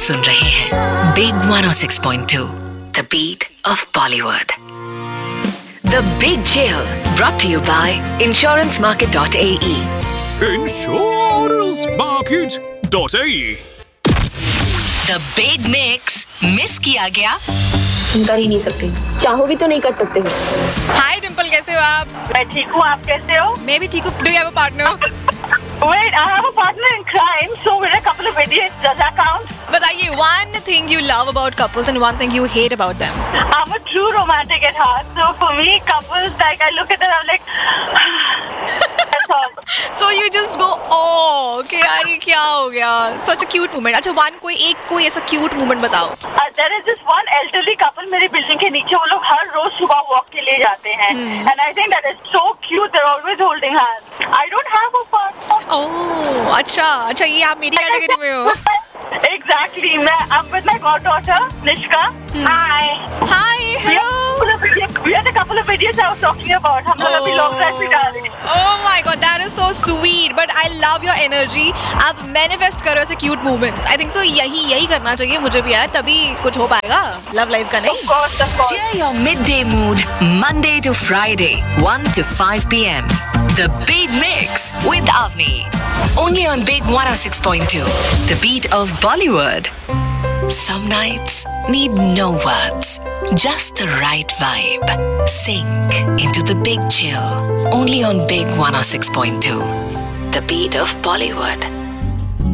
सुन रहे हैं big 106.2 the beat of Bollywood. The Big Chill brought to you by insurancemarket.ae. insurancemarket.ae. The Big Mix miss किया गया? कर ही नहीं सकते, चाहो भी तो नहीं कर सकते हो। हाय डिम्पल, कैसे हो आप? मैं ठीक हूँ, आप कैसे हो? मैं भी ठीक हूँ। Do you have a partner? Wait, I have a partner in crime, so we're a couple of idiots. Does that count? बताइए, one thing you love about couples and one thing you hate about them. I'm a true romantic at heart, so for me, couples, like, I look at them, I'm like, that's all. So you just go, oh, okay, यार ये क्या हो गया? Such a cute moment. अच्छा, कोई ऐसा cute moment बताओ. There is this one elderly couple मेरी बिल्डिंग के नीचे, वो लोग हर रोज सुबह वॉक के लिए जाते हैं. And I think that is so cute. They're always holding hands. I don't have a partner. Oh, अच्छा, ये आप मेरी कैटेगरी में हो. Exactly. I'm with my goddaughter, Nishka. Hi. Hi, hello. We are the couple of idiots I was talking about. हम लोग अभी long drive पे जा रहे हैं. Oh my God, that is so sweet. But I love your energy. आप manifest करो ऐसे cute moments. I think so. यही करना चाहिए मुझे भी यार, तभी कुछ हो पाएगा love life का, नहीं? Of course. Cheer your midday mood Monday to Friday 1 to 5 p.m. The Big Mix with Avni. Only on Big 106.2 the beat of Bollywood. Some nights need no words, just the right vibe. Sink into the Big Chill. Only on Big 106.2 the beat of Bollywood.